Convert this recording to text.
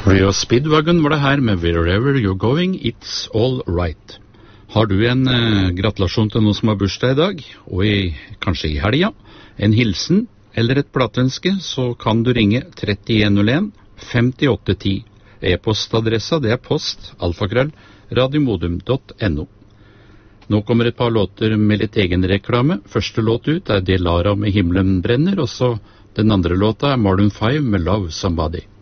Rio Speedwagon var det her med Wherever You're Going, It's All Right. Har du en gratulasjon til noen som har bursdag i dag, og kanskje i helga, en hilsen eller et plateønske, så kan du ringe 3101 5810. E-postadressa det er post@radiomodum.no. Nå kommer et par låter med litt egen reklame. Første låt ut er Delara med Himmelen brenner, og så den andre låta er Maroon 5 med Love Somebody.